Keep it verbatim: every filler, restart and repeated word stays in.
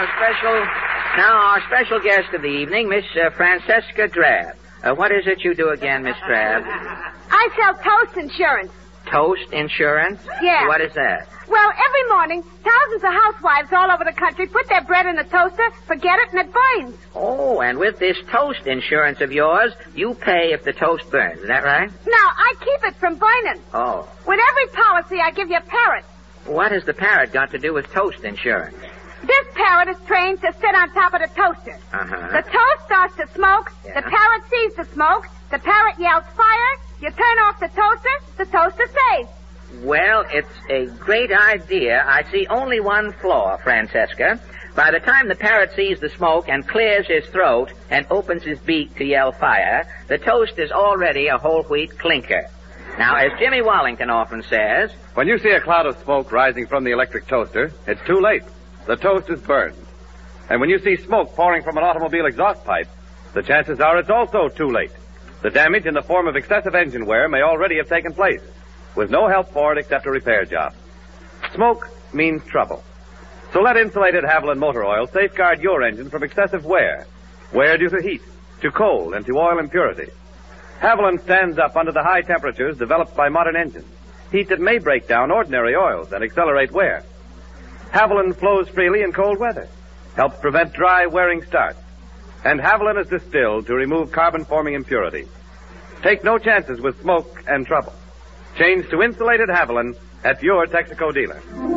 our special, now our special guest of the evening, Miss uh, Francesca Drab. Uh, what is it you do again, Miss Drab? I sell toast insurance. Toast insurance? Yeah. What is that? Well, every morning, thousands of housewives all over the country put their bread in the toaster, forget it, and it burns. Oh, and with this toast insurance of yours, you pay if the toast burns. Is that right? No, I keep it from burning. Oh. With every policy, I give you a parrot. What has the parrot got to do with toast insurance? This parrot is trained to sit on top of the toaster. Uh-huh. The toast starts to smoke. Yeah. The parrot sees the smoke. The parrot yells fire. You turn off the toaster. The toaster stays. Well, it's a great idea. I see only one flaw, Francesca. By the time the parrot sees the smoke and clears his throat and opens his beak to yell fire, the toast is already a whole wheat clinker. Now, as Jimmy Wallington often says... When you see a cloud of smoke rising from the electric toaster, it's too late. The toast is burned. And when you see smoke pouring from an automobile exhaust pipe, the chances are it's also too late. The damage in the form of excessive engine wear may already have taken place, with no help for it except a repair job. Smoke means trouble. So let insulated Haviland motor oil safeguard your engine from excessive wear. Wear due to heat, to cold, and to oil impurity. Haviland stands up under the high temperatures developed by modern engines, heat that may break down ordinary oils and accelerate wear. Haviland flows freely in cold weather, helps prevent dry, wearing starts. And Haviland is distilled to remove carbon-forming impurities. Take no chances with smoke and trouble. Change to insulated Haviland at your Texaco dealer.